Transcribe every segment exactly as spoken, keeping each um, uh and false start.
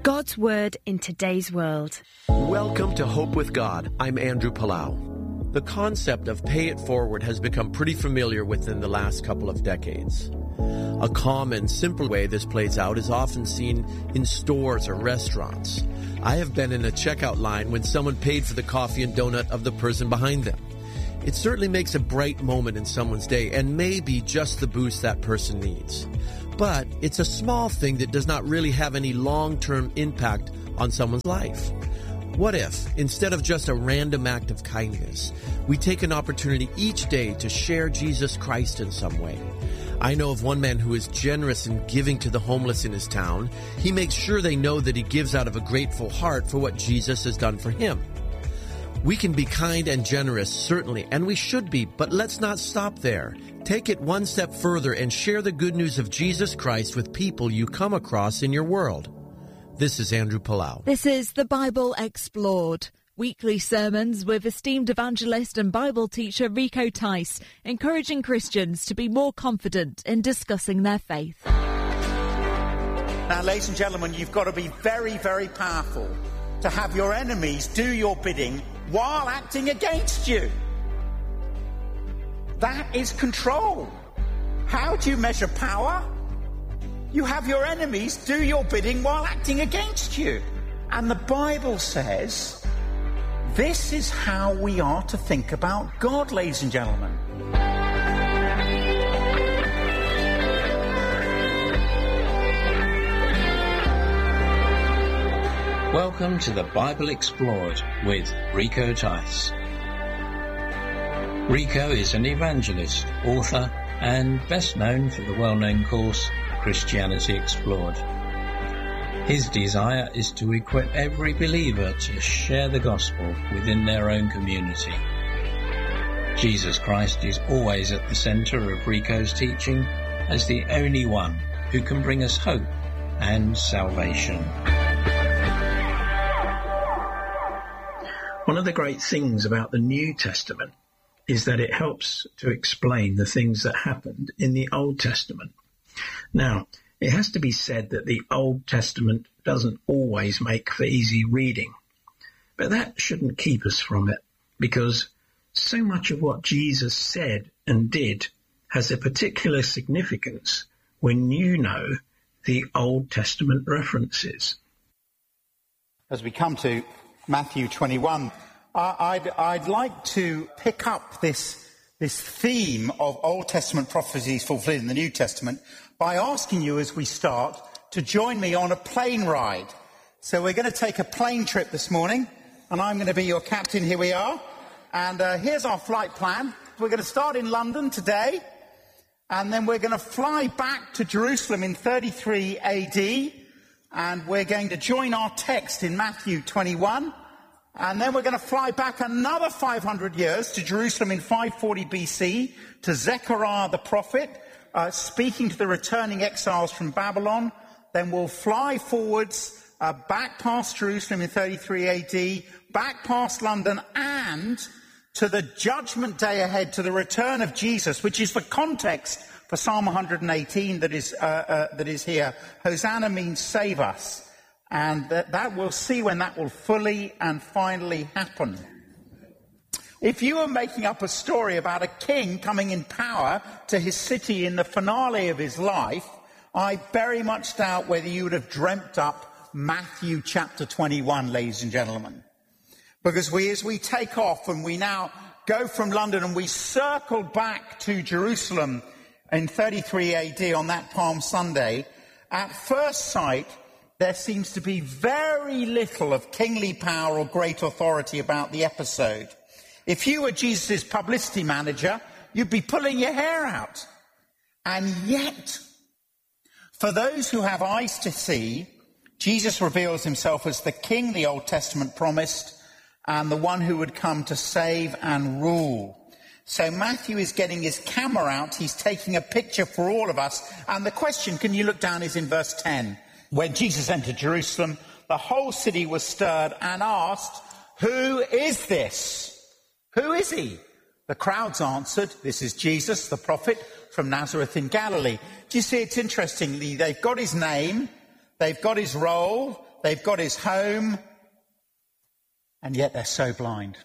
God's Word in today's world. Welcome to Hope with God. I'm Andrew Palau. The concept of pay it forward has become pretty familiar within the last couple of decades. A common, simple way this plays out is often seen in stores or restaurants. I have been in a checkout line when someone paid for the coffee and donut of the person behind them. It certainly makes a bright moment in someone's day and may be just the boost that person needs. But it's a small thing that does not really have any long-term impact on someone's life. What if, instead of just a random act of kindness, we take an opportunity each day to share Jesus Christ in some way? I know of one man who is generous in giving to the homeless in his town. He makes sure they know that he gives out of a grateful heart for what Jesus has done for him. We can be kind and generous, certainly, and we should be, but let's not stop there. Take it one step further and share the good news of Jesus Christ with people you come across in your world. This is Andrew Palau. This is the Bible Explored. Weekly sermons with esteemed evangelist and Bible teacher Rico Tice, encouraging Christians to be more confident in discussing their faith. Now, ladies and gentlemen, you've got to be very, very powerful to have your enemies do your bidding while acting against you. That is control. How do you measure power? You have your enemies do your bidding while acting against you. And the Bible says this is how we are to think about God, ladies and gentlemen. Welcome to the Bible Explored with Rico Tice. Rico is an evangelist, author, and best known for the well-known course Christianity Explored. His desire is to equip every believer to share the gospel within their own community. Jesus Christ is always at the center of Rico's teaching as the only one who can bring us hope and salvation. One of the great things about the New Testament is that it helps to explain the things that happened in the Old Testament. Now, it has to be said that the Old Testament doesn't always make for easy reading, but that shouldn't keep us from it, because so much of what Jesus said and did has a particular significance when you know the Old Testament references. As we come to Matthew twenty-one, I'd, I'd like to pick up this, this theme of Old Testament prophecies fulfilled in the New Testament by asking you as we start to join me on a plane ride. So we're going to take a plane trip this morning, and I'm going to be your captain. Here we are. And uh, here's our flight plan. We're going to start in London today, and then we're going to fly back to Jerusalem in thirty-three A D, and we're going to join our text in Matthew twenty-one, and then we're going to fly back another five hundred years to Jerusalem in five forty B C to Zechariah the prophet, uh, speaking to the returning exiles from Babylon. Then we'll fly forwards uh, back past Jerusalem in thirty-three A D, back past London, and to the judgment day ahead, to the return of Jesus, which is the context for Psalm one hundred eighteen that is uh, uh, that is here. Hosanna means save us. And that, that we'll see when that will fully and finally happen. If you were making up a story about a king coming in power to his city in the finale of his life, I very much doubt whether you would have dreamt up Matthew chapter twenty-one, ladies and gentlemen. Because we, as we take off and we now go from London and we circle back to Jerusalem in thirty-three A D on that Palm Sunday, at first sight, there seems to be very little of kingly power or great authority about the episode. If you were Jesus' publicity manager, you'd be pulling your hair out. And yet, for those who have eyes to see, Jesus reveals himself as the king the Old Testament promised, and the one who would come to save and rule. So Matthew is getting his camera out. He's taking a picture for all of us. And the question, can you look down, is in verse ten. When Jesus entered Jerusalem, the whole city was stirred and asked, "Who is this? Who is he?" The crowds answered, "This is Jesus, the prophet from Nazareth in Galilee." Do you see, it's interesting. They've got his name, they've got his role, they've got his home, and yet they're so blind.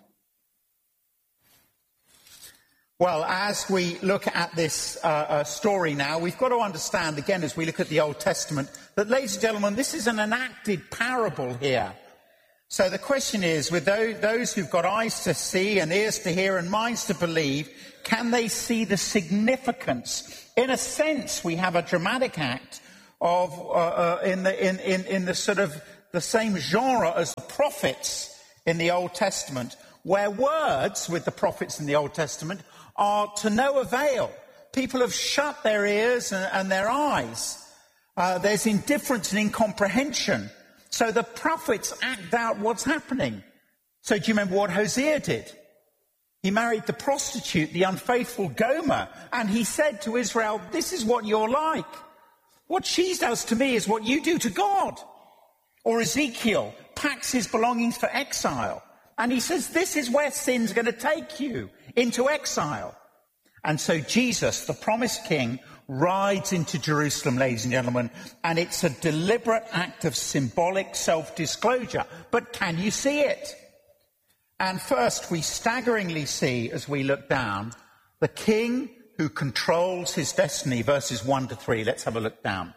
Well, as we look at this uh, uh, story now, we've got to understand, again, as we look at the Old Testament, that, ladies and gentlemen, this is an enacted parable here. So the question is, with those who've got eyes to see and ears to hear and minds to believe, can they see the significance? In a sense, we have a dramatic act of uh, uh, in the in, in in the sort of the same genre as the prophets in the Old Testament, where words with the prophets in the Old Testament are to no avail. People have shut their ears and, and their eyes. Uh, there's indifference and incomprehension. So the prophets act out what's happening. So do you remember what Hosea did? He married the prostitute, the unfaithful Gomer, and he said to Israel, this is what you're like. What she does to me is what you do to God. Or Ezekiel packs his belongings for exile. And he says, this is where sin's going to take you, into exile. And so Jesus, the promised king, rides into Jerusalem, ladies and gentlemen, and it's a deliberate act of symbolic self-disclosure. But can you see it? And first, we staggeringly see, as we look down, the king who controls his destiny, verses one to three. Let's have a look down.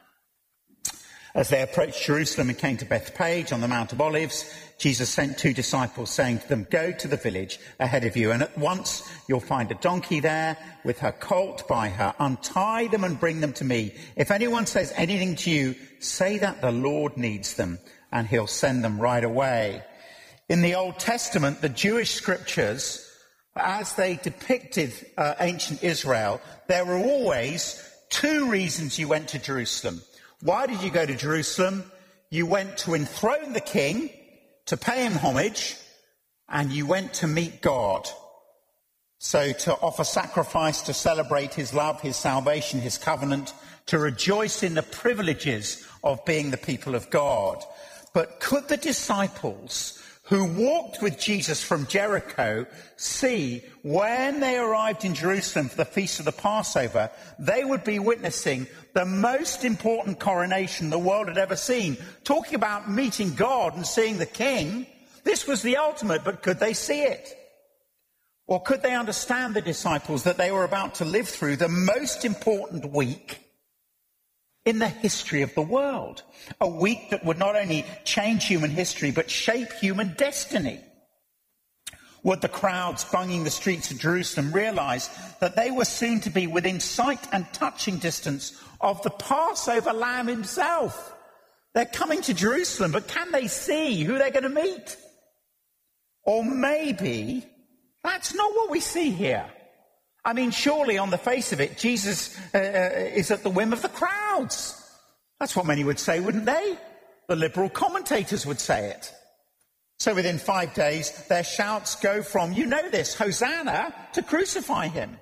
As they approached Jerusalem and came to Bethpage on the Mount of Olives, Jesus sent two disciples, saying to them, go to the village ahead of you, and at once you'll find a donkey there with her colt by her. Untie them and bring them to me. If anyone says anything to you, say that the Lord needs them, and he'll send them right away. In the Old Testament, the Jewish scriptures, as they depicted uh, ancient Israel, there were always two reasons you went to Jerusalem. Why did you go to Jerusalem? You went to enthrone the king, to pay him homage, and you went to meet God. So to offer sacrifice, to celebrate his love, his salvation, his covenant, to rejoice in the privileges of being the people of God. But could the disciples who walked with Jesus from Jericho see when they arrived in Jerusalem for the feast of the Passover, they would be witnessing the most important coronation the world had ever seen. Talking about meeting God and seeing the king, this was the ultimate, but could they see it? Or could they understand, the disciples, that they were about to live through the most important week in the history of the world? A week that would not only change human history, but shape human destiny. Would the crowds bunging the streets of Jerusalem realize that they were soon to be within sight and touching distance of the Passover lamb himself? They're coming to Jerusalem, but can they see who they're going to meet? Or maybe that's not what we see here. I mean, surely on the face of it, Jesus uh, is at the whim of the crowds. That's what many would say, wouldn't they? The liberal commentators would say it. So within five days, their shouts go from, you know this, Hosanna, to crucify him.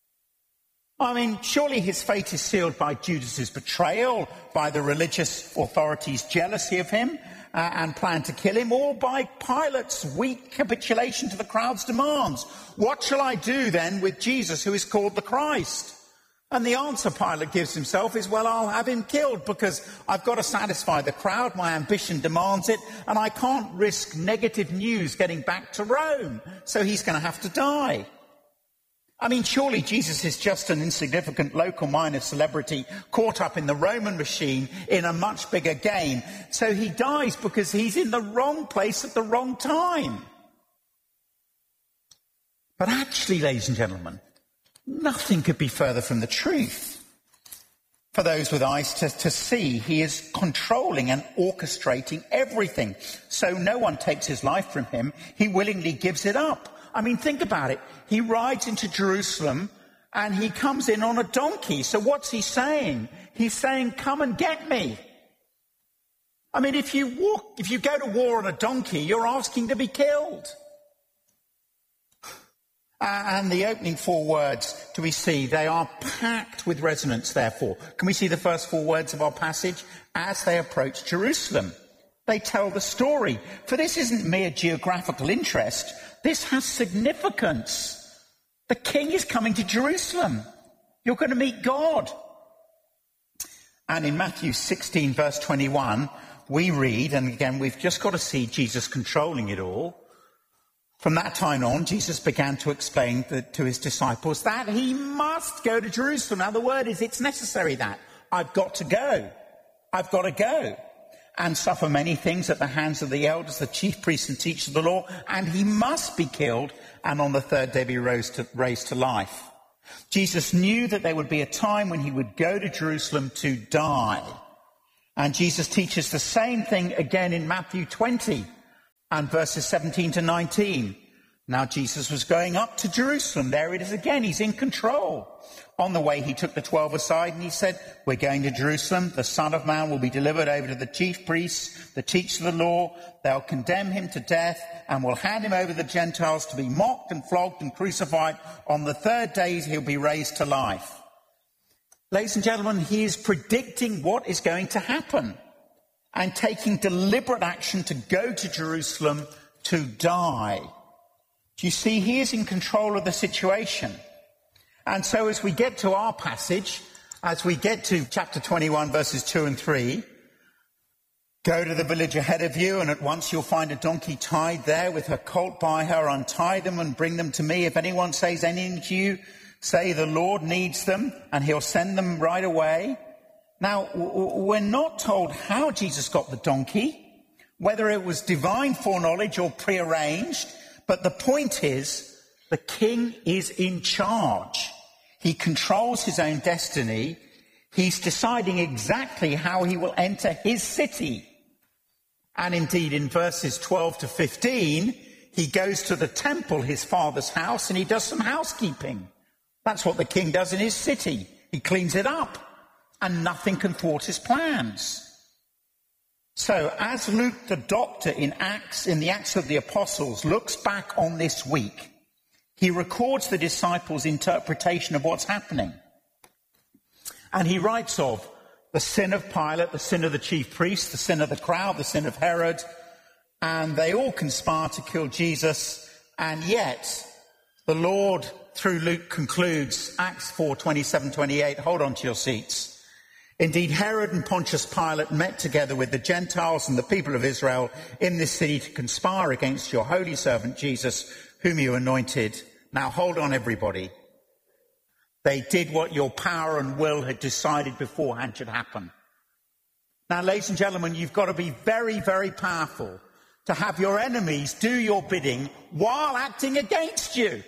I mean, surely his fate is sealed by Judas's betrayal, by the religious authorities' jealousy of him uh, and plan to kill him, or by Pilate's weak capitulation to the crowd's demands. What shall I do then with Jesus, who is called the Christ? And the answer Pilate gives himself is, well, I'll have him killed because I've got to satisfy the crowd. My ambition demands it, and I can't risk negative news getting back to Rome. So he's going to have to die. I mean, surely Jesus is just an insignificant local minor celebrity caught up in the Roman machine in a much bigger game. So he dies because he's in the wrong place at the wrong time. But actually, ladies and gentlemen, nothing could be further from the truth. For those with eyes to, to see, he is controlling and orchestrating everything. So no one takes his life from him. He willingly gives it up. I mean, think about it. He rides into Jerusalem and he comes in on a donkey. So what's he saying? He's saying, come and get me. I mean, if you walk, if you go to war on a donkey, you're asking to be killed. And the opening four words, do we see? They are packed with resonance, therefore. Can we see the first four words of our passage? As they approach Jerusalem, they tell the story. For this isn't mere geographical interest. This has significance. The king is coming to Jerusalem. You're going to meet God. And in Matthew sixteen, verse twenty-one, we read, and again, we've just got to see Jesus controlling it all. From that time on, Jesus began to explain to his disciples that he must go to Jerusalem. Now, the word is, it's necessary that. I've got to go. I've got to go. And suffer many things at the hands of the elders, the chief priests and teachers of the law, and he must be killed, and on the third day be raised to, raised to life. Jesus knew that there would be a time when he would go to Jerusalem to die. And Jesus teaches the same thing again in Matthew twenty and verses seventeen to nineteen. Now Jesus was going up to Jerusalem. There it is again. He's in control. On the way, he took the twelve aside and he said, we're going to Jerusalem. The Son of Man will be delivered over to the chief priests, the teachers of the law. They'll condemn him to death and will hand him over to the Gentiles to be mocked and flogged and crucified. On the third day, he'll be raised to life. Ladies and gentlemen, he is predicting what is going to happen and taking deliberate action to go to Jerusalem to die. Do you see? He is in control of the situation. And so as we get to our passage, as we get to chapter twenty-one, verses two and three, go to the village ahead of you, and at once you'll find a donkey tied there with her colt by her. Untie them and bring them to me. If anyone says anything to you, say the Lord needs them, and he'll send them right away. Now, we're not told how Jesus got the donkey, whether it was divine foreknowledge or prearranged, but the point is, the king is in charge. He controls his own destiny. He's deciding exactly how he will enter his city. And indeed, in verses twelve to fifteen, he goes to the temple, his father's house, and he does some housekeeping. That's what the king does in his city. He cleans it up, and nothing can thwart his plans. So, as Luke, the doctor in Acts, in the Acts of the Apostles, looks back on this week, he records the disciples' interpretation of what's happening. And he writes of the sin of Pilate, the sin of the chief priests, the sin of the crowd, the sin of Herod, and they all conspire to kill Jesus. And yet, the Lord, through Luke, concludes, Acts four, twenty-seven, twenty-eight, hold on to your seats. Indeed, Herod and Pontius Pilate met together with the Gentiles and the people of Israel in this city to conspire against your holy servant Jesus, whom you anointed. Now hold on, everybody. They did what your power and will had decided beforehand should happen. Now, ladies and gentlemen, you've got to be very, very powerful to have your enemies do your bidding while acting against you.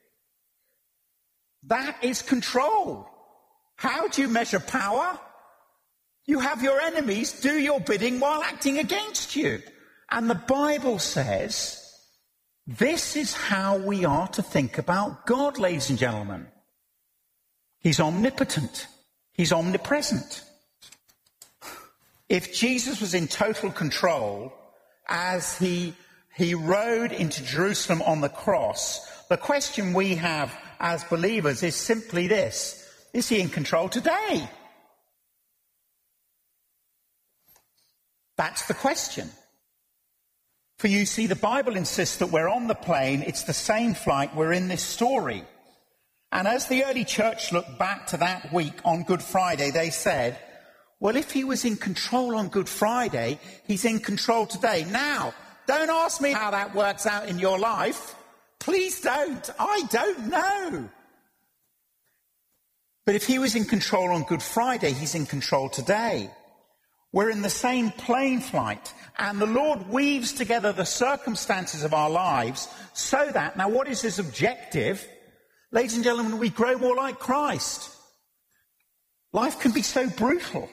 That is control. How do you measure power? You have your enemies do your bidding while acting against you. And the Bible says this is how we are to think about God, ladies and gentlemen. He's omnipotent. He's omnipresent. If Jesus was in total control as he, he rode into Jerusalem on the cross, the question we have as believers is simply this: is he in control today? That's the question. For you see, the Bible insists that we're on the plane. It's the same flight. We're in this story. And as the early church looked back to that week on Good Friday, they said, well, if he was in control on Good Friday, he's in control today. Now, don't ask me how that works out in your life. Please don't. I don't know. But if he was in control on Good Friday, he's in control today. We're in the same plane flight, and the Lord weaves together the circumstances of our lives so that, now what is his objective? Ladies and gentlemen, we grow more like Christ. Life can be so brutal.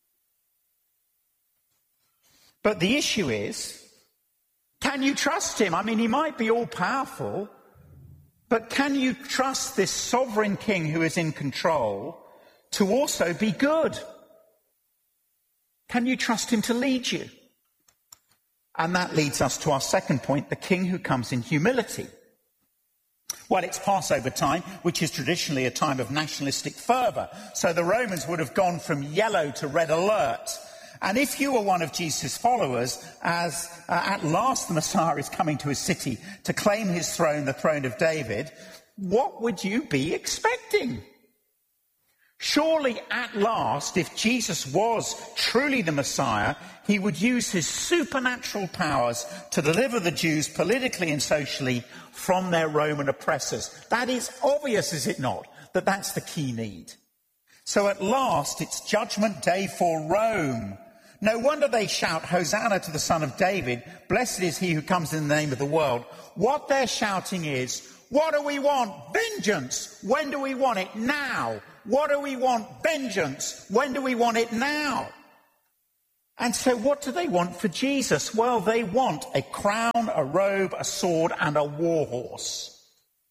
But the issue is, can you trust him? I mean, he might be all-powerful, but can you trust this sovereign king who is in control to also be good? Can you trust him to lead you? And that leads us to our second point, the king who comes in humility. Well, it's Passover time, which is traditionally a time of nationalistic fervour. So the Romans would have gone from yellow to red alert. And if you were one of Jesus' followers, as uh, at last the Messiah is coming to his city to claim his throne, the throne of David, what would you be expecting? Surely at last, if Jesus was truly the Messiah, he would use his supernatural powers to deliver the Jews politically and socially from their Roman oppressors. That is obvious, is it not, that that's the key need? So at last, it's judgment day for Rome. No wonder they shout, Hosanna to the Son of David. Blessed is he who comes in the name of the world. What they're shouting is, what do we want? Vengeance. When do we want it? Now. What do we want? Vengeance. When do we want it? Now. And so what do they want for Jesus? Well, they want a crown, a robe, a sword, and a war horse.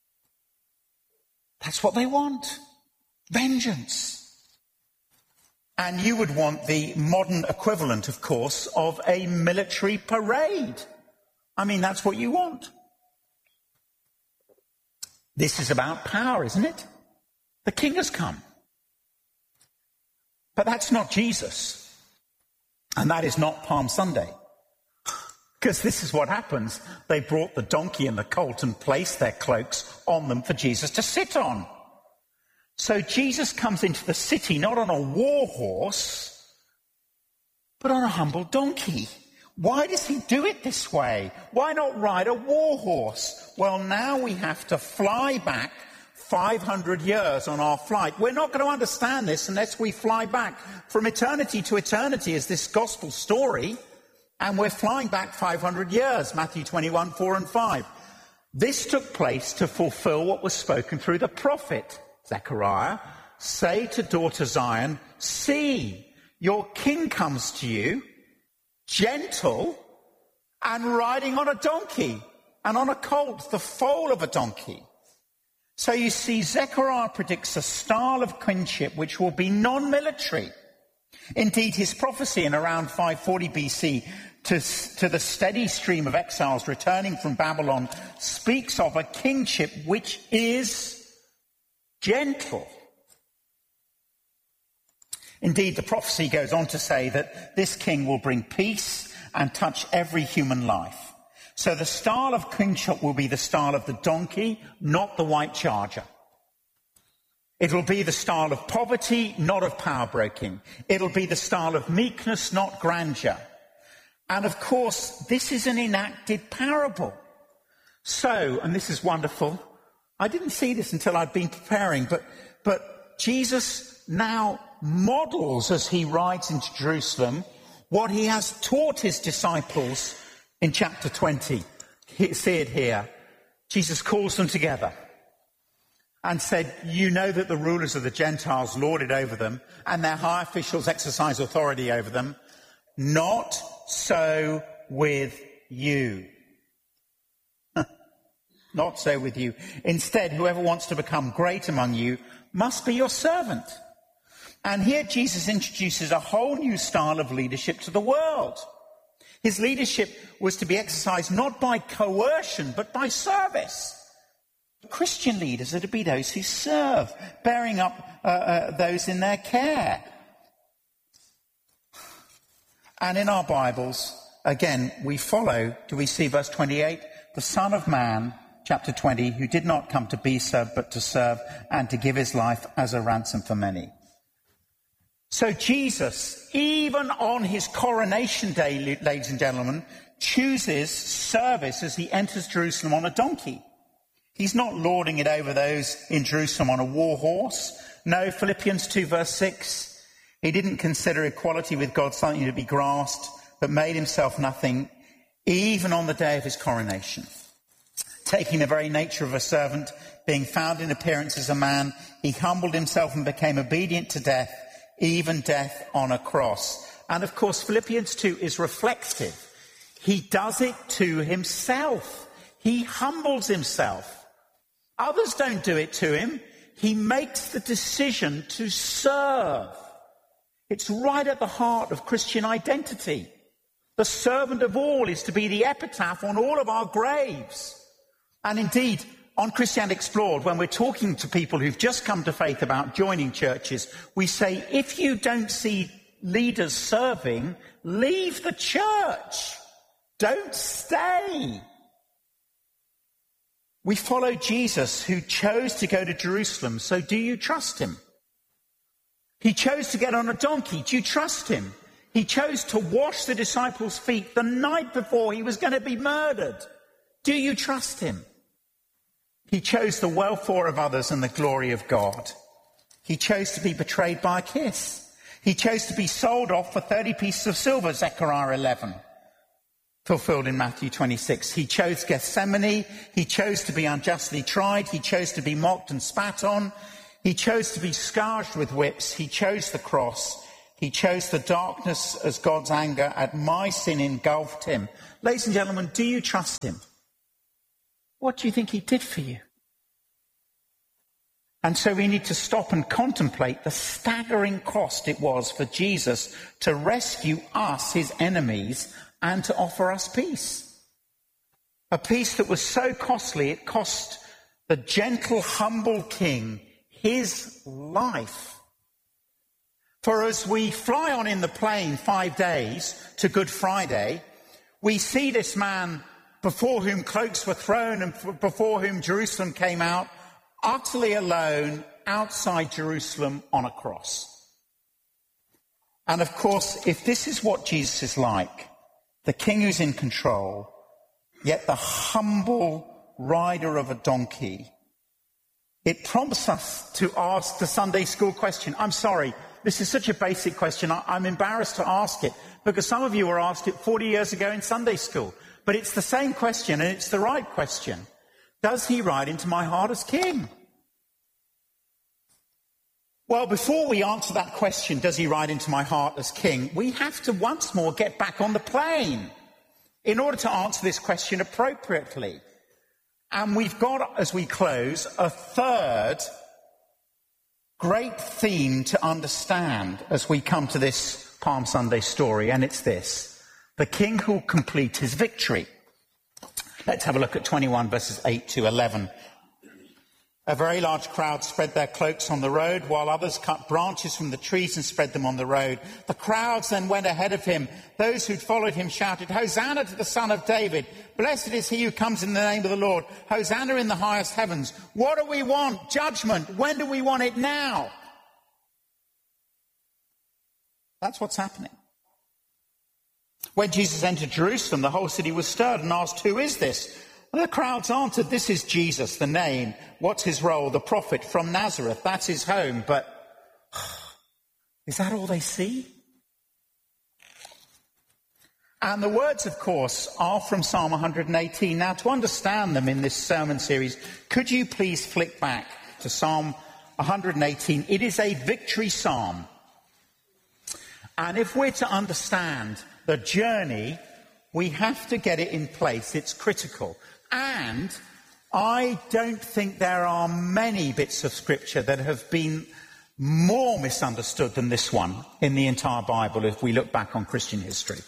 That's what they want. Vengeance. And you would want the modern equivalent, of course, of a military parade. I mean, that's what you want. This is about power, isn't it? The king has come. But that's not Jesus. And that is not Palm Sunday. Because this is what happens. They brought the donkey and the colt and placed their cloaks on them for Jesus to sit on. So Jesus comes into the city not on a war horse, but on a humble donkey. Why does he do it this way? Why not ride a war horse? Well, now we have to fly back five hundred years on our flight. We're not going to understand this unless we fly back from eternity to eternity as this gospel story. And we're flying back five hundred years, Matthew twenty-one, four and five. This took place to fulfill what was spoken through the prophet Zechariah. Say to daughter Zion, see, your king comes to you, gentle and riding on a donkey and on a colt, the foal of a donkey. So you see, Zechariah predicts a style of kingship which will be non-military. Indeed, his prophecy in around five forty B C to, to the steady stream of exiles returning from Babylon speaks of a kingship which is gentle. Indeed, the prophecy goes on to say that this king will bring peace and touch every human life. So the style of kingship will be the style of the donkey, not the white charger. It will be the style of poverty, not of power breaking. It'll be the style of meekness, not grandeur. And of course, this is an enacted parable. So, and this is wonderful, I didn't see this until I'd been preparing, but, but Jesus now models as he rides into Jerusalem what he has taught his disciples in chapter twenty. See it here. Jesus calls them together and said, you know that the rulers of the Gentiles lord it over them, and their high officials exercise authority over them. Not so with you. Not so with you. Instead, whoever wants to become great among you must be your servant. And here Jesus introduces a whole new style of leadership to the world. His leadership was to be exercised not by coercion, but by service. Christian leaders are to be those who serve, bearing up uh, uh, those in their care. And in our Bibles, again, we follow, do we see verse twenty-eight? The Son of Man, chapter twenty, who did not come to be served, but to serve and to give his life as a ransom for many. So Jesus, even on his coronation day, ladies and gentlemen, chooses service as he enters Jerusalem on a donkey. He's not lording it over those in Jerusalem on a war horse. No, Philippians two verse six, he didn't consider equality with God something to be grasped, but made himself nothing, even on the day of his coronation. Taking the very nature of a servant, being found in appearance as a man, he humbled himself and became obedient to death, even death on a cross. And of course, Philippians two is reflective. He does it to himself. He humbles himself. Others don't do it to him. He makes the decision to serve. It's right at the heart of Christian identity. The servant of all is to be the epitaph on all of our graves. And indeed, on Christianity Explored, when we're talking to people who've just come to faith about joining churches, we say, if you don't see leaders serving, leave the church. Don't stay. We follow Jesus, who chose to go to Jerusalem, so do you trust him? He chose to get on a donkey. Do you trust him? He chose to wash the disciples' feet the night before he was going to be murdered. Do you trust him? He chose the welfare of others and the glory of God. He chose to be betrayed by a kiss. He chose to be sold off for thirty pieces of silver, Zechariah eleven, fulfilled in Matthew twenty-six. He chose Gethsemane. He chose to be unjustly tried. He chose to be mocked and spat on. He chose to be scourged with whips. He chose the cross. He chose the darkness as God's anger at my sin engulfed him. Ladies and gentlemen, do you trust him? What do you think he did for you? And so we need to stop and contemplate the staggering cost it was for Jesus to rescue us, his enemies, and to offer us peace. A peace that was so costly, it cost the gentle, humble king his life. For as we fly on in the plane five days to Good Friday, we see this man before whom cloaks were thrown and before whom Jerusalem came out, utterly alone outside Jerusalem on a cross. And of course, if this is what Jesus is like, the king who's in control, yet the humble rider of a donkey, it prompts us to ask the Sunday school question. I'm sorry, this is such a basic question. I'm embarrassed to ask it because some of you were asked it forty years ago in Sunday school. But it's the same question and it's the right question. Does he ride into my heart as king? Well, before we answer that question, does he ride into my heart as king, we have to once more get back on the plane in order to answer this question appropriately. And we've got, as we close, a third great theme to understand as we come to this Palm Sunday story, and it's this: the king who will complete his victory. Let's have a look at twenty-one, verses eight to eleven. A very large crowd spread their cloaks on the road, while others cut branches from the trees and spread them on the road. The crowds then went ahead of him. Those who'd followed him shouted, "Hosanna to the Son of David! Blessed is he who comes in the name of the Lord! Hosanna in the highest heavens!" What do we want? Judgment. When do we want it? Now. That's what's happening. When Jesus entered Jerusalem, the whole city was stirred and asked, "Who is this?" And the crowds answered, "This is Jesus, the name. What's his role? The prophet from Nazareth. That's his home." But is that all they see? And the words, of course, are from Psalm one hundred eighteen. Now, to understand them in this sermon series, could you please flick back to Psalm one hundred eighteen? It is a victory psalm. And if we're to understand the journey, we have to get it in place. It's critical. And I don't think there are many bits of scripture that have been more misunderstood than this one in the entire Bible if we look back on Christian history.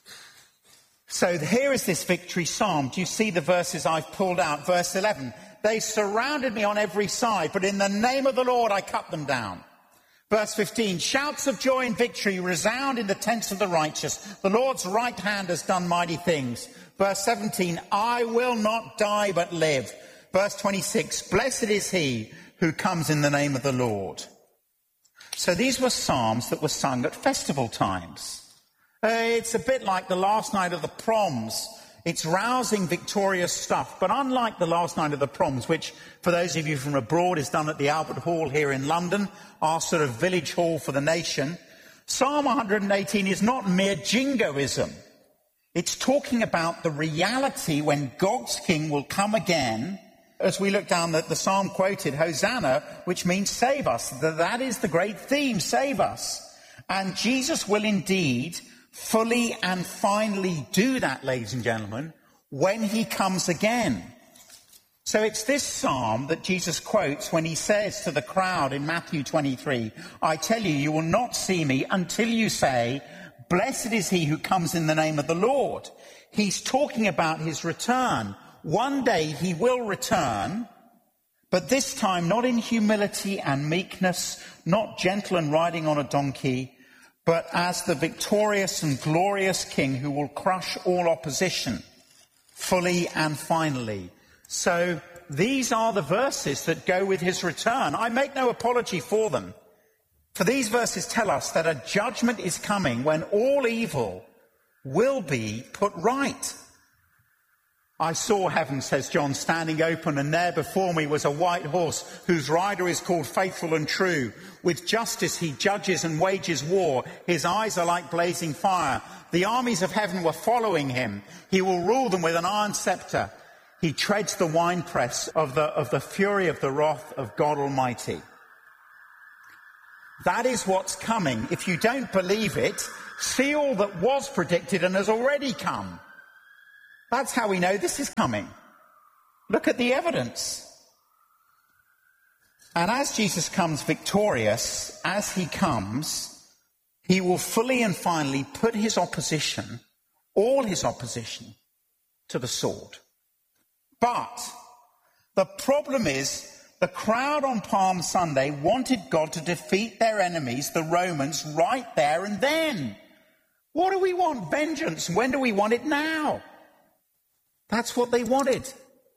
So here is this victory psalm. Do you see the verses I've pulled out? Verse eleven. They surrounded me on every side, but in the name of the Lord I cut them down. Verse fifteen, shouts of joy and victory resound in the tents of the righteous. The Lord's right hand has done mighty things. Verse seventeen, I will not die but live. Verse twenty-six, blessed is he who comes in the name of the Lord. So these were psalms that were sung at festival times. Uh, it's a bit like the last night of the proms. It's rousing, victorious stuff. But unlike the last night of the proms, which, for those of you from abroad, is done at the Albert Hall here in London, our sort of village hall for the nation, Psalm one hundred eighteen is not mere jingoism. It's talking about the reality when God's king will come again. As we look down, the, the psalm quoted, Hosanna, which means save us. That is the great theme, save us. And Jesus will indeed fully and finally do that, ladies and gentlemen, when he comes again. So it's this psalm that Jesus quotes when he says to the crowd in Matthew twenty-three, I tell you, you will not see me until you say, blessed is he who comes in the name of the Lord. He's talking about his return. One day he will return, but this time not in humility and meekness, not gentle and riding on a donkey, but as the victorious and glorious king who will crush all opposition fully and finally. So these are the verses that go with his return. I make no apology for them. For these verses tell us that a judgment is coming when all evil will be put right. I saw heaven, says John, standing open, and there before me was a white horse whose rider is called Faithful and True. With justice he judges and wages war. His eyes are like blazing fire. The armies of heaven were following him. He will rule them with an iron scepter. He treads the winepress of the, of the fury of the wrath of God Almighty. That is what's coming. If you don't believe it, see all that was predicted and has already come. That's how we know this is coming. Look at the evidence. And as Jesus comes victorious, as he comes, he will fully and finally put his opposition, all his opposition, to the sword. But the problem is, the crowd on Palm Sunday wanted God to defeat their enemies, the Romans, right there and then. What do we want? Vengeance. When do we want it? Now. That's what they wanted.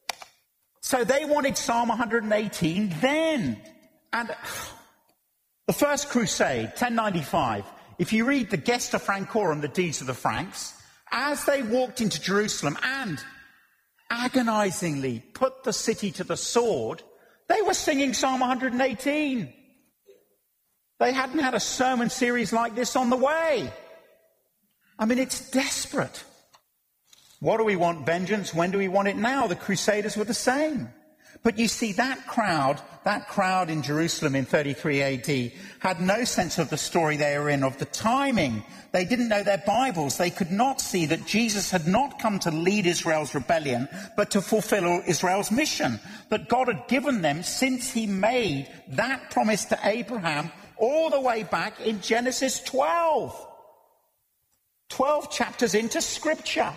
So they wanted Psalm one hundred eighteen then. And the First Crusade, ten ninety-five, if you read the Gesta Francorum, the Deeds of the Franks, as they walked into Jerusalem and agonizingly put the city to the sword, they were singing Psalm one hundred eighteen. They hadn't had a sermon series like this on the way. I mean, it's desperate. What do we want? Vengeance. When do we want it? Now. The Crusaders were the same. But you see, that crowd, that crowd in Jerusalem in thirty-three A D had no sense of the story they were in, of the timing. They didn't know their Bibles. They could not see that Jesus had not come to lead Israel's rebellion, but to fulfill Israel's mission that God had given them since he made that promise to Abraham all the way back in Genesis twelve. twelve chapters into Scripture.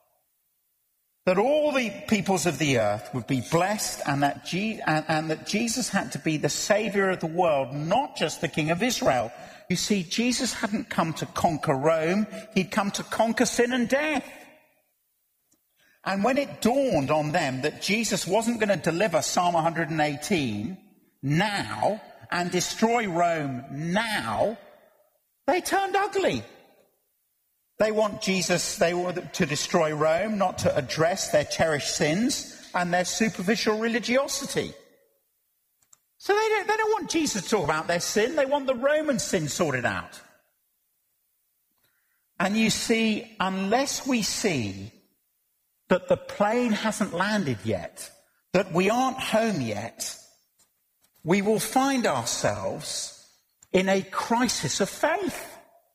That all the peoples of the earth would be blessed, and that, Je- and, and that Jesus had to be the Saviour of the world, not just the King of Israel. You see, Jesus hadn't come to conquer Rome, he'd come to conquer sin and death. And when it dawned on them that Jesus wasn't going to deliver Psalm one hundred eighteen now and destroy Rome now, they turned ugly. They want Jesus, they want to destroy Rome, not to address their cherished sins and their superficial religiosity. So they don't, they don't want Jesus to talk about their sin. They want the Roman sin sorted out. And you see, unless we see that the plane hasn't landed yet, that we aren't home yet, we will find ourselves in a crisis of faith.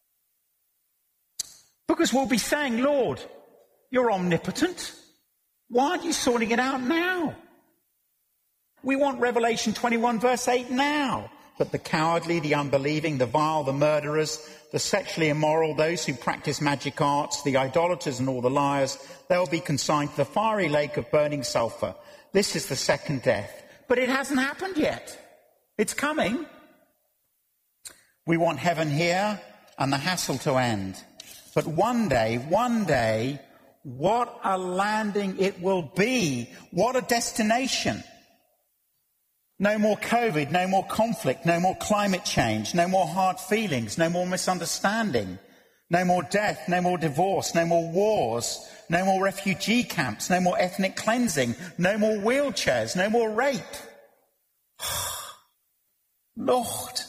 Because we'll be saying, Lord, you're omnipotent. Why aren't you sorting it out now? We want Revelation twenty-one verse eight now. But the cowardly, the unbelieving, the vile, the murderers, the sexually immoral, those who practice magic arts, the idolaters and all the liars, they'll be consigned to the fiery lake of burning sulphur. This is the second death. But it hasn't happened yet. It's coming. We want heaven here and the hassle to end. But one day, one day, what a landing it will be. What a destination. No more COVID, no more conflict, no more climate change, no more hard feelings, no more misunderstanding, no more death, no more divorce, no more wars, no more refugee camps, no more ethnic cleansing, no more wheelchairs, no more rape. Lord,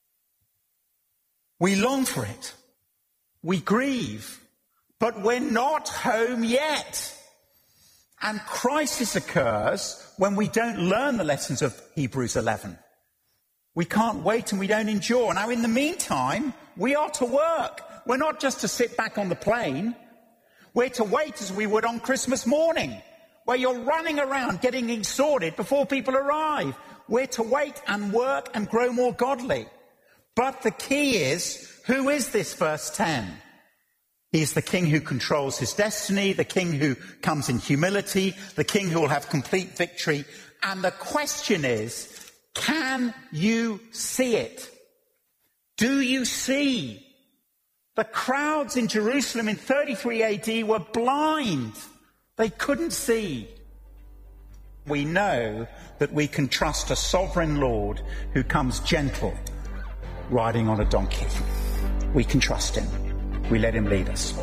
we long for it. We grieve, but we're not home yet. And crisis occurs when we don't learn the lessons of Hebrews eleven. We can't wait and we don't endure. Now, in the meantime, we are to work. We're not just to sit back on the plane. We're to wait as we would on Christmas morning, where you're running around getting things sorted before people arrive. We're to wait and work and grow more godly. But the key is, who is this, verse ten? He is the king who controls his destiny, the king who comes in humility, the king who will have complete victory. And the question is, can you see it? Do you see? The crowds in Jerusalem in thirty-three A D were blind. They couldn't see. We know that we can trust a sovereign Lord who comes gentle riding on a donkey. We can trust him. We let him lead us.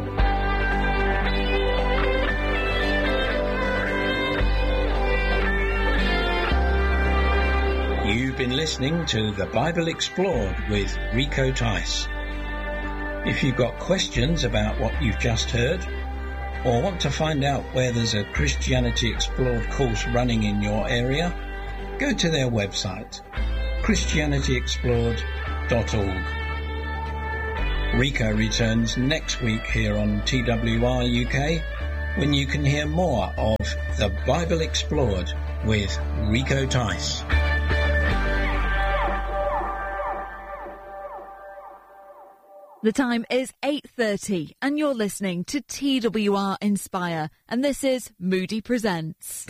You've been listening to The Bible Explored with Rico Tice. If you've got questions about what you've just heard, or want to find out where there's a Christianity Explored course running in your area, go to their website, christianity explored dot org. Rico returns next week here on T W R U K, when you can hear more of The Bible Explored with Rico Tice. The time is eight thirty and you're listening to T W R Inspire, and this is Moody Presents.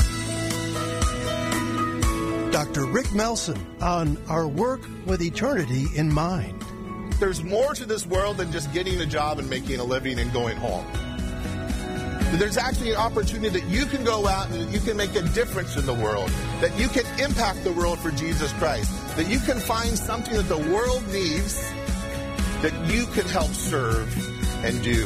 Doctor Rick Melson on Our Work with Eternity in Mind. There's more to this world than just getting a job and making a living and going home. There's actually an opportunity that you can go out and that you can make a difference in the world, that you can impact the world for Jesus Christ, that you can find something that the world needs that you can help serve and do.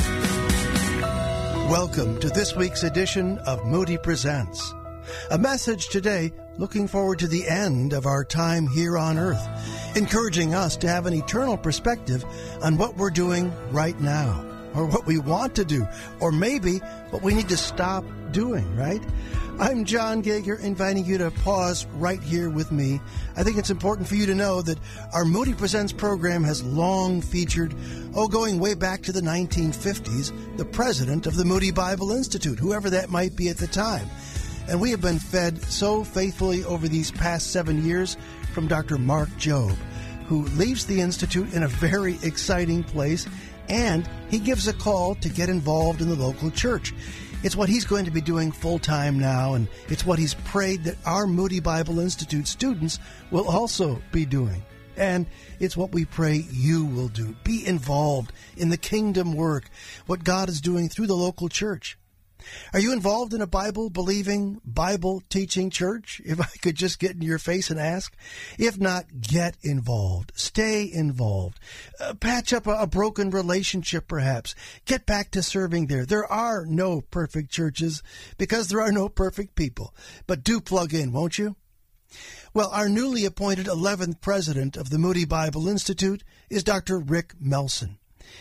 Welcome to this week's edition of Moody Presents. A message today looking forward to the end of our time here on earth, encouraging us to have an eternal perspective on what we're doing right now, or what we want to do, or maybe what we need to stop doing, right? I'm John Gager, inviting you to pause right here with me. I think it's important for you to know that our Moody Presents program has long featured, oh, going way back to the nineteen fifties, the president of the Moody Bible Institute, whoever that might be at the time. And we have been fed so faithfully over these past seven years from Doctor Mark Jobe, who leaves the Institute in a very exciting place, and he gives a call to get involved in the local church. It's what he's going to be doing full-time now, and it's what he's prayed that our Moody Bible Institute students will also be doing. And it's what we pray you will do. Be involved in the kingdom work, what God is doing through the local church. Are you involved in a Bible-believing, Bible-teaching church? If I could just get in your face and ask. If not, get involved. Stay involved. Uh, patch up a, a broken relationship, perhaps. Get back to serving there. There are no perfect churches because there are no perfect people. But do plug in, won't you? Well, our newly appointed eleventh president of the Moody Bible Institute is Doctor Rick Melson.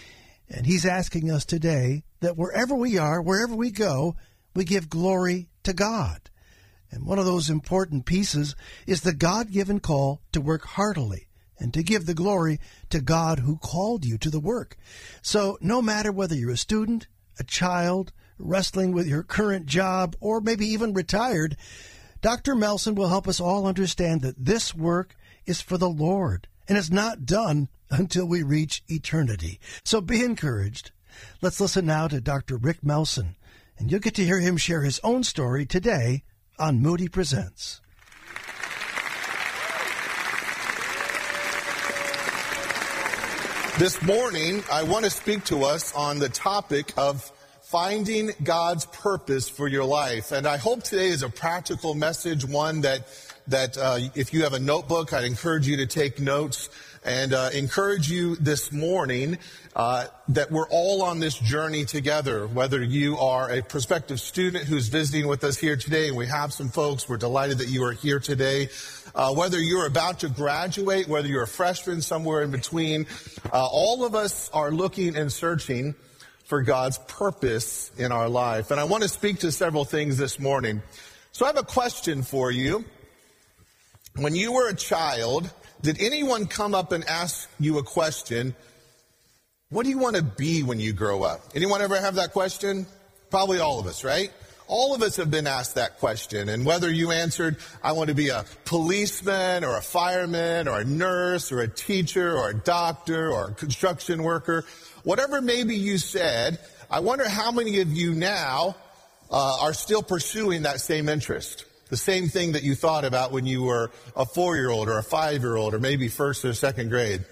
And he's asking us today that wherever we are, wherever we go, we give glory to God. And one of those important pieces is the God-given call to work heartily and to give the glory to God who called you to the work. So no matter whether you're a student, a child, wrestling with your current job, or maybe even retired, Doctor Melson will help us all understand that this work is for the Lord, and it's not done until we reach eternity. So be encouraged. Let's listen now to Doctor Rick Melson, and you'll get to hear him share his own story today on Moody Presents. This morning, I want to speak to us on the topic of finding God's purpose for your life. And I hope today is a practical message, one that, that uh, if you have a notebook, I'd encourage you to take notes. And uh, encourage you this morning uh, that we're all on this journey together, whether you are a prospective student who's visiting with us here today, and we have some folks, we're delighted that you are here today, uh, whether you're about to graduate, whether you're a freshman, somewhere in between, uh, all of us are looking and searching for God's purpose in our life. And I want to speak to several things this morning. So I have a question for you. When you were a child, did anyone come up and ask you a question? What do you want to be when you grow up? Anyone ever have that question? Probably all of us, right? All of us have been asked that question. And whether you answered, I want to be a policeman or a fireman or a nurse or a teacher or a doctor or a construction worker, whatever maybe you said, I wonder how many of you now uh, are still pursuing that same interest. The same thing that you thought about when you were a four-year-old or a five-year-old or maybe first or second grade.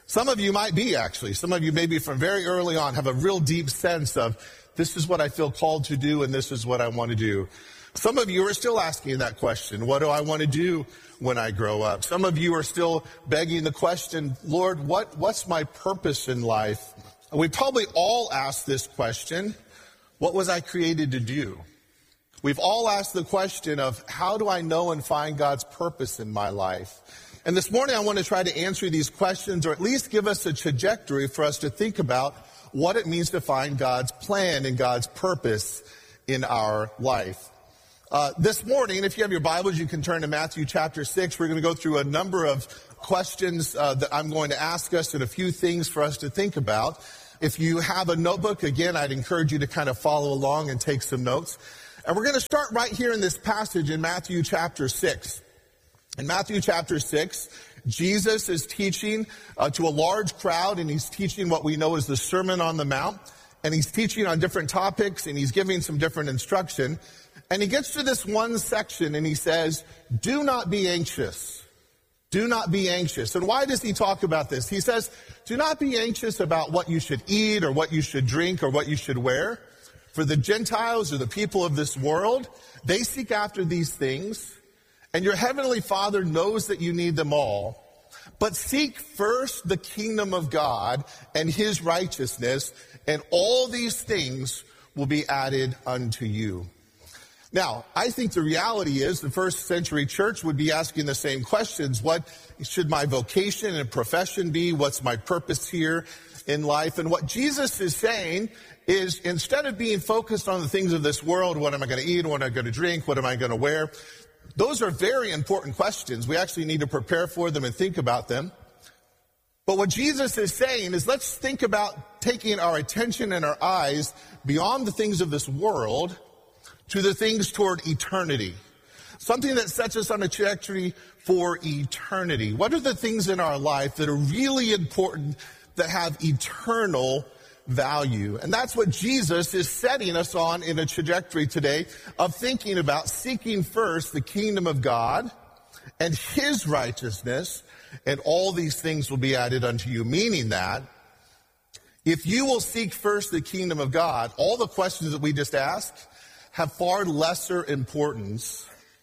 Some of you might be, actually. Some of you maybe from very early on have a real deep sense of, this is what I feel called to do, and this is what I want to do. Some of you are still asking that question, what do I want to do when I grow up? Some of you are still begging the question, Lord, what, what's my purpose in life? And we probably all ask this question, what was I created to do? We've all asked the question of, how do I know and find God's purpose in my life? And this morning I want to try to answer these questions, or at least give us a trajectory for us to think about what it means to find God's plan and God's purpose in our life. Uh, this morning, if you have your Bibles, you can turn to Matthew chapter six. We're going to go through a number of questions uh, that I'm going to ask us and a few things for us to think about. If you have a notebook, again, I'd encourage you to kind of follow along and take some notes. And we're going to start right here in this passage in Matthew chapter six. In Matthew chapter six, Jesus is teaching uh, to a large crowd, and he's teaching what we know as the Sermon on the Mount. And he's teaching on different topics, and he's giving some different instruction. And he gets to this one section, and he says, do not be anxious. Do not be anxious. And why does he talk about this? He says, do not be anxious about what you should eat or what you should drink or what you should wear. For the Gentiles or the people of this world, they seek after these things. And your heavenly Father knows that you need them all. But seek first the kingdom of God and his righteousness, and all these things will be added unto you. Now, I think the reality is the first century church would be asking the same questions. What should my vocation and profession be? What's my purpose here in life? And what Jesus is saying is, instead of being focused on the things of this world, what am I going to eat? What am I going to drink? What am I going to wear? Those are very important questions. We actually need to prepare for them and think about them. But what Jesus is saying is, let's think about taking our attention and our eyes beyond the things of this world to the things toward eternity. Something that sets us on a trajectory for eternity. What are the things in our life that are really important, that have eternal value? And that's what Jesus is setting us on in a trajectory today of thinking about seeking first the kingdom of God and his righteousness, and all these things will be added unto you. Meaning that if you will seek first the kingdom of God, all the questions that we just asked have far lesser importance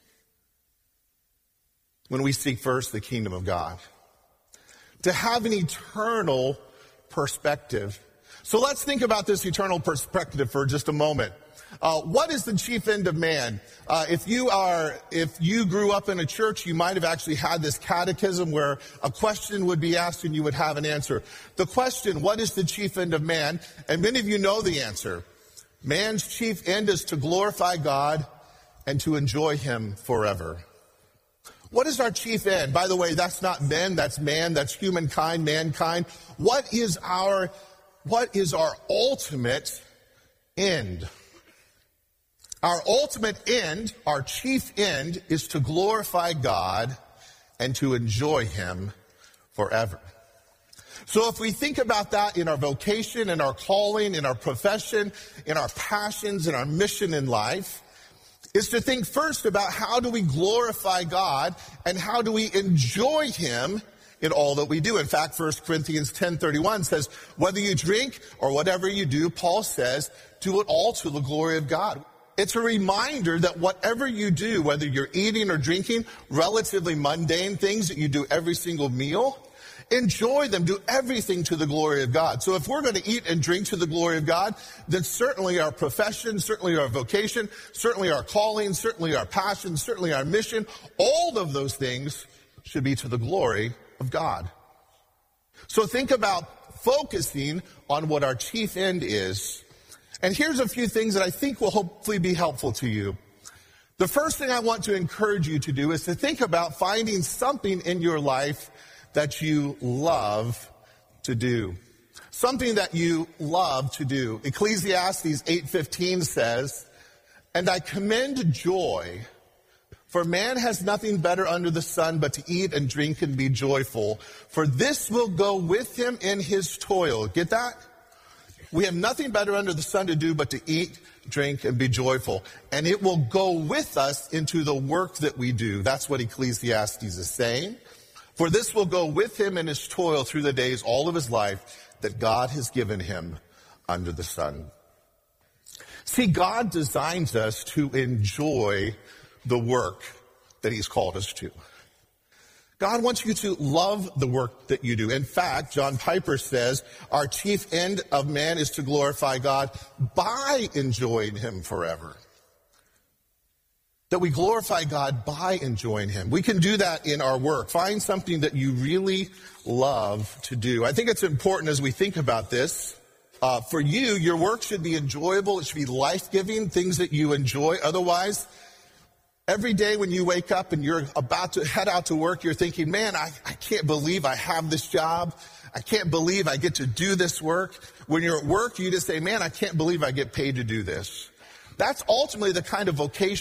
when we seek first the kingdom of God. To have an eternal perspective. So let's think about this eternal perspective for just a moment. Uh, what is the chief end of man? Uh, if you are, if you grew up in a church, you might have actually had this catechism where a question would be asked and you would have an answer. The question, what is the chief end of man? And many of you know the answer. Man's chief end is to glorify God and to enjoy him forever. What is our chief end? By the way, that's not men, that's man, that's humankind, mankind. What is our, what is our ultimate end? Our ultimate end, our chief end, is to glorify God and to enjoy him forever. So if we think about that in our vocation, in our calling, in our profession, in our passions, in our mission in life, is to think first about how do we glorify God and how do we enjoy him in all that we do. In fact, First Corinthians ten thirty-one says, whether you drink or whatever you do, Paul says, do it all to the glory of God. It's a reminder that whatever you do, whether you're eating or drinking, relatively mundane things that you do every single meal, enjoy them, do everything to the glory of God. So if we're going to eat and drink to the glory of God, then certainly our profession, certainly our vocation, certainly our calling, certainly our passion, certainly our mission, all of those things should be to the glory of God. So think about focusing on what our chief end is. And here's a few things that I think will hopefully be helpful to you. The first thing I want to encourage you to do is to think about finding something in your life that you love to do. Something that you love to do. Ecclesiastes eight fifteen says, and I commend joy, for man has nothing better under the sun but to eat and drink and be joyful, for this will go with him in his toil. Get that? We have nothing better under the sun to do but to eat, drink, and be joyful. And it will go with us into the work that we do. That's what Ecclesiastes is saying. For this will go with him in his toil through the days all of his life that God has given him under the sun. See, God designs us to enjoy the work that he's called us to. God wants you to love the work that you do. In fact, John Piper says, our chief end of man is to glorify God by enjoying him forever. That we glorify God by enjoying him. We can do that in our work. Find something that you really love to do. I think it's important as we think about this. Uh, for you, your work should be enjoyable. It should be life-giving, things that you enjoy. Otherwise, every day when you wake up and you're about to head out to work, you're thinking, man, I, I can't believe I have this job. I can't believe I get to do this work. When you're at work, you just say, man, I can't believe I get paid to do this. That's ultimately the kind of vocation